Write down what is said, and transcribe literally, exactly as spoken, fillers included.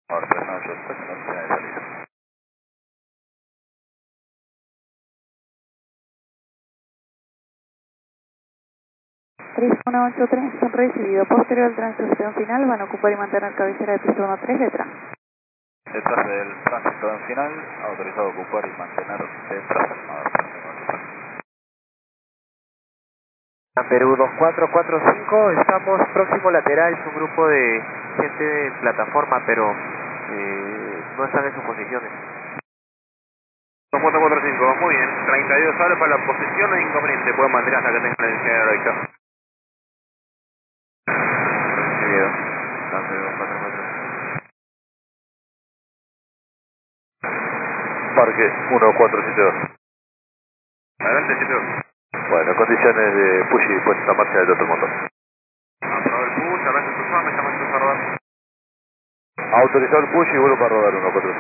Ahora tres nueve ocho tres, no tiene salida. tres uno ocho tres, recibido. Posterior al transición final, van a ocupar y mantener cabecera de piso uno tres detrás. Detrás del tránsito en final, autorizado a ocupar y mantener detrás del nodo. Perú dos cuatro cuatro cinco, estamos próximo lateral, es un grupo de gente en plataforma, pero eh, no están en sus posiciones. dos cuatro cuatro cinco, muy bien, treinta y dos horas para la posición, no hay inconveniente, pueden mantener hasta que tengan la densidad heroica. Recibido. Cambio dos cuatro cuatro. Parque uno cuatro siete dos. Adelante, siete dos. Bueno, condiciones de push y puesta en marcha del otro motor. Aprobado el push, arranca su fama, estamos en su radar. Autorizado el push y vuelvo para rodar uno cuatro